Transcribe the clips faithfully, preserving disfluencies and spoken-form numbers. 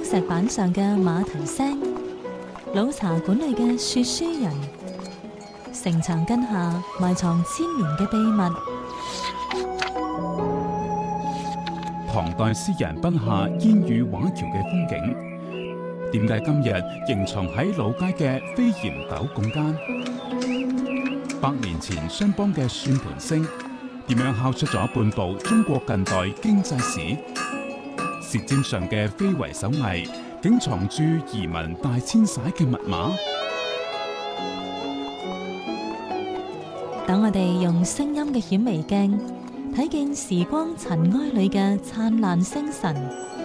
青石板上嘅馬蹄聲，老茶館裏嘅說書人，城牆根下埋藏千年嘅秘密。 唐代詩人筆下煙雨畫橋嘅風景，點解今日仍藏喺老街嘅飛檐斗拱間？百年前商幫嘅算盤聲，點樣敲出咗半部中國近代經濟史？舌尖上嘅非遺手藝，竟藏住移民大遷徙嘅密碼？ 等我哋用聲音嘅顯微鏡，睇見時光塵埃裏嘅燦爛星辰。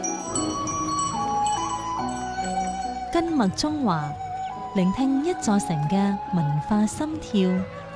根脈中華，聆聽一座城嘅文化心跳。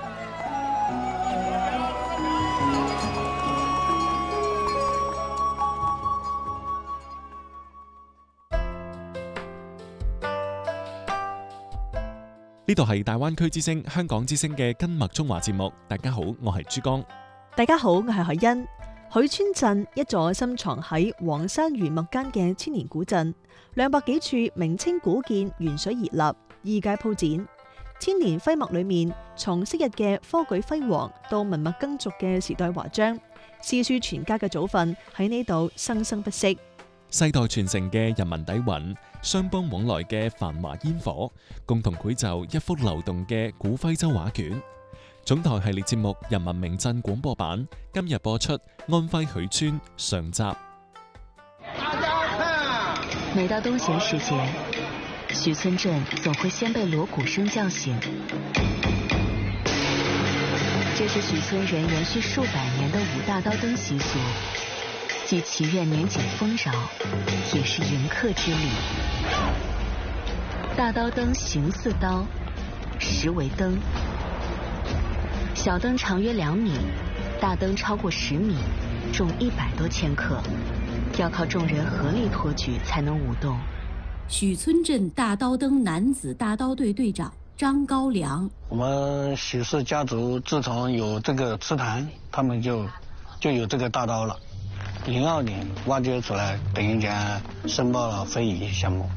呢度係大灣區之聲、香港之聲嘅根脈中華節目。大家好，我係珠江。 大家好，我係海欣。許村鎮一座深藏喺黃山原脈間嘅千年古鎮，兩百幾處明清古建沿水而立，異界鋪展。千年徽脈裏面，從昔日嘅科舉輝煌到文物耕俗嘅時代華章，詩書傳家嘅祖訓喺呢度生生不息。 世代傳承嘅人民底蘊，商幫往來嘅繁華煙火，共同繪就一幅流動嘅古徽州畫卷。總台系列節目《人民名鎮》廣播版今日播出安徽許村上集。 每到冬閒時節，許村鎮總會先被鑼鼓聲叫醒。這是許村人延續數百年的舞大刀燈習俗，既祈願年景豐饒，也是迎客之禮。大刀燈形似刀，實為燈。小燈長約兩米，大燈超過十米，重一百多千克，要靠眾人合力托舉才能舞動。 許村鎮大刀燈男子大刀隊隊長張高良， 我們許氏家族自從有這個祠壇，他們就就有這個大刀了。零二年挖掘出來，等於講申報了非遺項目。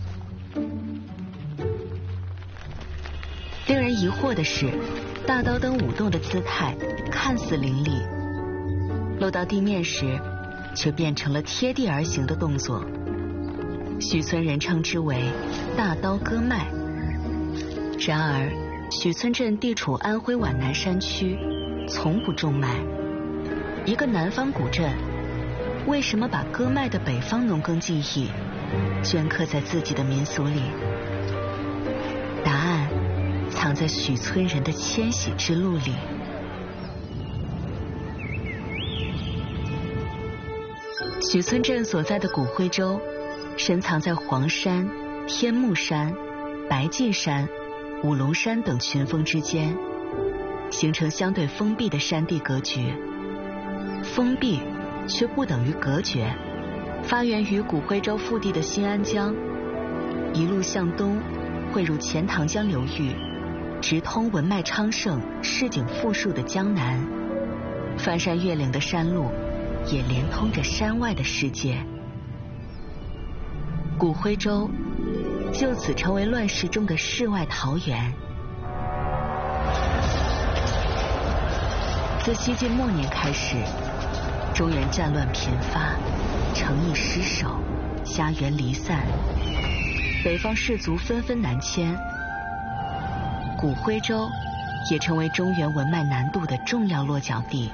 令人疑惑的是，大刀燈舞動的姿態看似凌厲，落到地面時，卻變成了貼地而行的動作。許村人稱之為大刀割脈。然而，許村鎮地處安徽皖南山區，從不種麥。一個南方古鎮，為什麼把割脈的北方農耕技藝鐫刻在自己的民俗裡？答案藏在許村人的遷徙之路裡。許村鎮所在的古徽州，深藏在黃山、天目山、白晉山、五龍山等群峰之間，形成相對封閉的山地格局。封閉卻不等於隔絕，發源於古徽州腹地的新安江，一路向東匯入錢塘江流域，直通文脈昌盛、市井富庶的江南。翻山越嶺的山路也連通着山外的世界。古徽州就此成為亂世中的世外桃源。自西晉末年開始，中原戰亂頻發，城邑失守，家園離散，北方士族紛紛南遷，古徽州也成為中原文脈南渡的重要落腳地。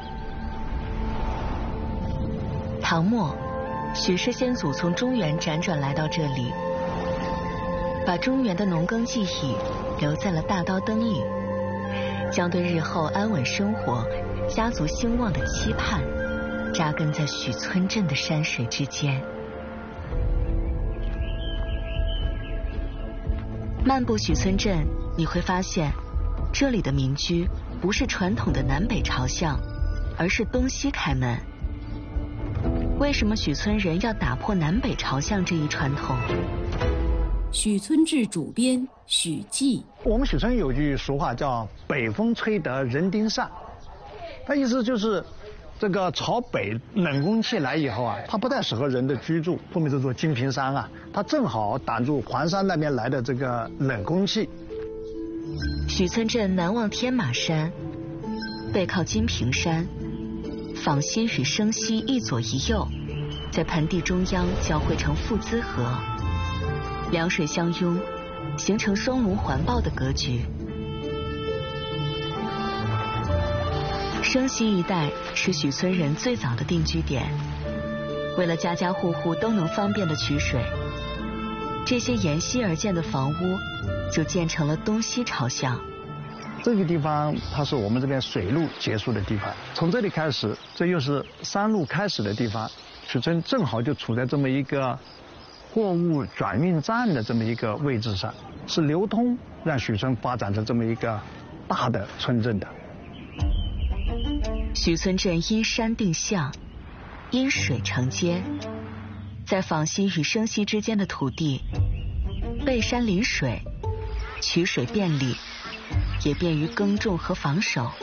唐末，許氏先祖從中原輾轉來到這裡，把中原的農耕技藝留在了大刀燈裡，將對日後安穩生活、家族興旺的期盼扎根在許村鎮的山水之間。漫步許村鎮，你會發現，這裡的民居不是傳統的南北朝向，而是東西開門。為什麼許村人要打破南北朝向這一傳統？ 許村志主編許繼， 我們許村有句俗話叫北風吹得人丁散，它意思就是这个朝北冷空气来以后啊，它不太适合人的居住。后面这座金屏山啊，它正好挡住环山那边来的这个冷空气。 许村镇南望天马山，背靠金屏山，坊溪与生溪一左一右，在盆地中央交汇成父资河，两水相拥，形成双龙环抱的格局。生溪一带是许村人最早的定居点，为了家家户户都能方便的取水，这些沿溪而建的房屋就建成了东西朝向。 这个地方它是我们这边水路结束的地方，从这里开始，这又是山路开始的地方。许村正好就处在这么一个货物转运站的这么一个位置上，是流通让许村发展成这么一个大的村镇的。 许村镇因山定向，因水成街，在坊溪与生溪之间的土地，背山临水，取水便利，也便于耕种和防守。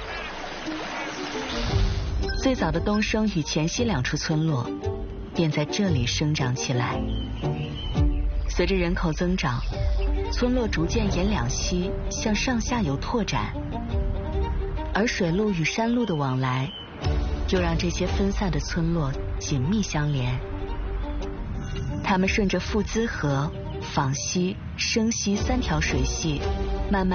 最早的东升与黔西两处村落，便在这里生长起来。随着人口增长，村落逐渐沿两溪向上下游拓展。而水路与山路的往来，又让这些分散的村落紧密相连。他们顺着父资河、坊溪、生溪三条水系，慢慢